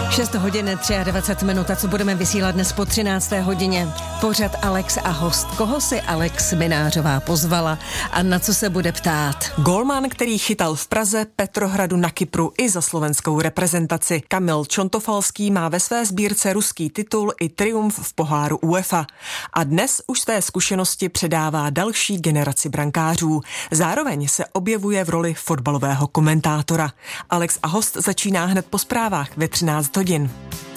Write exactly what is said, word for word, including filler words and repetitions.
šest hodin dvacet tři minut a co budeme vysílat dnes po třinácté hodině? Pořad Alex a host. Koho si Alex Minářová pozvala a na co se bude ptát? Golman, který chytal v Praze, Petrohradu, na Kypru i za slovenskou reprezentaci. Kamil Čontofalský má ve své sbírce ruský titul i triumf v poháru UEFA. A dnes už své zkušenosti předává další generaci brankářů. Zároveň se objevuje v roli fotbalového komentátora. Alex a host začíná hned po zprávách ve třináct hodin.